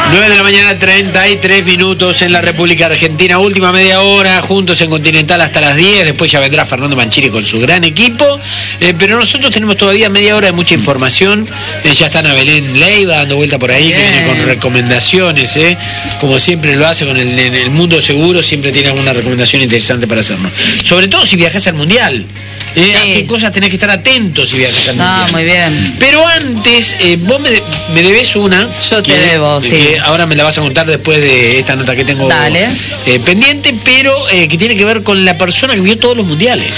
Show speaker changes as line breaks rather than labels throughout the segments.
9 de la mañana, 33 minutos en la República Argentina. Última media hora, juntos en Continental hasta las 10. Después ya vendrá Fernando Manchiri con su gran equipo. Pero nosotros tenemos todavía media hora de mucha información. Ya está Ana Belén Leiva dando vuelta por ahí, que viene con recomendaciones. Como siempre lo hace con el mundo seguro, siempre tiene alguna recomendación interesante para hacernos. Sobre todo si viajas al Mundial. ¿A qué cosas tenés que estar atentos si viajas al Mundial?
Muy bien.
Pero antes, vos me debes una.
Yo te debo, sí.
Que ahora me la vas a contar después de esta nota que tengo pendiente, pero que tiene que ver con la persona que vio todos los mundiales.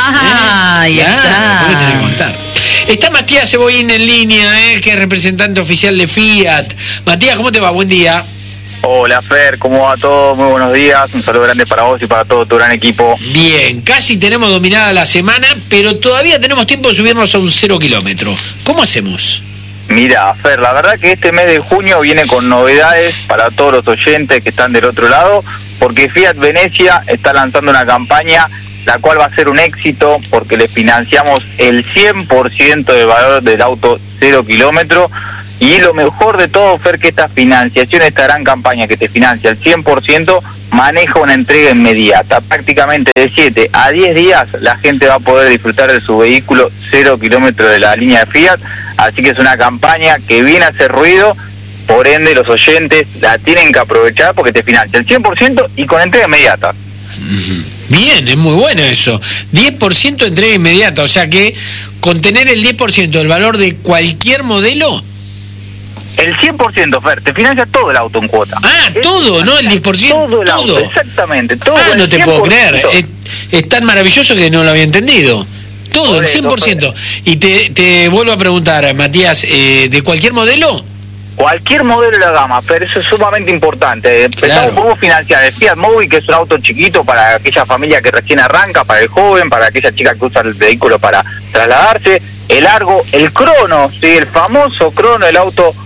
Ahí está.
Tenés que contar. Está Matías Cebollín en línea, que es representante oficial de Fiat. Matías, ¿cómo te va? Buen día.
Hola Fer, ¿cómo va todo? Muy buenos días, un saludo grande para vos y para todo tu gran equipo.
Bien, casi tenemos dominada la semana, pero todavía tenemos tiempo de subirnos a un 0 kilómetro. ¿Cómo hacemos?
Mira, Fer, la verdad que este mes de junio viene con novedades para todos los oyentes que están del otro lado, porque Fiat Venecia está lanzando una campaña la cual va a ser un éxito porque le financiamos el 100% del valor del auto 0 kilómetro. Y lo mejor de todo, Fer, que esta financiación, esta gran campaña que te financia el 100%, maneja una entrega inmediata. Prácticamente de 7 a 10 días la gente va a poder disfrutar de su vehículo 0 kilómetros de la línea de Fiat. Así que es una campaña que viene a hacer ruido, por ende los oyentes la tienen que aprovechar porque te financia el 100% y con entrega inmediata.
Bien, es muy bueno eso. 10% de entrega inmediata, o sea que con tener el 10% del valor de cualquier modelo...
El 100%, Fer, te financia todo el auto en cuota.
Todo, ¿no? El 10%.
Todo el auto, exactamente. Todo
no te puedo creer. Es tan maravilloso que no lo había entendido. Todo, el 100%. Y te vuelvo a preguntar, Matías, ¿de cualquier modelo?
Cualquier modelo de la gama, pero eso es sumamente importante. Empezamos por financiar el Fiat Mobi, que es un auto chiquito para aquella familia que recién arranca, para el joven, para aquella chica que usa el vehículo para trasladarse. El Argo, el Crono, ¿sí? El famoso Crono, el auto